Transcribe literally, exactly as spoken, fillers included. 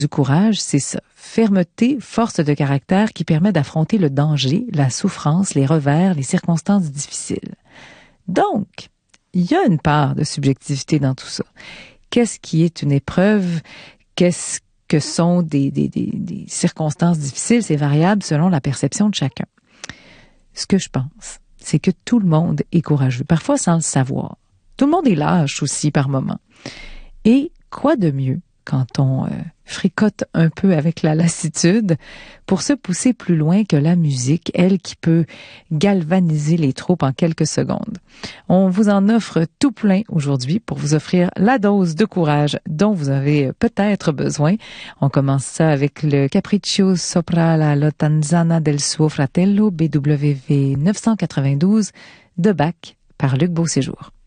du courage, c'est ça. Fermeté, force de caractère qui permet d'affronter le danger, la souffrance, les revers, les circonstances difficiles. Donc, il y a une part de subjectivité dans tout ça. Qu'est-ce qui est une épreuve? Qu'est-ce que sont des, des, des, des circonstances difficiles? C'est variable selon la perception de chacun. Ce que je pense, c'est que tout le monde est courageux, parfois sans le savoir. Tout le monde est lâche aussi par moments. Et quoi de mieux quand on euh, fricote un peu avec la lassitude pour se pousser plus loin que la musique, elle qui peut galvaniser les troupes en quelques secondes. On vous en offre tout plein aujourd'hui pour vous offrir la dose de courage dont vous avez peut-être besoin. On commence ça avec le Capriccio sopra la Lotanzana del suo fratello B W V neuf cent quatre-vingt-douze de Bach par Luc Beauséjour.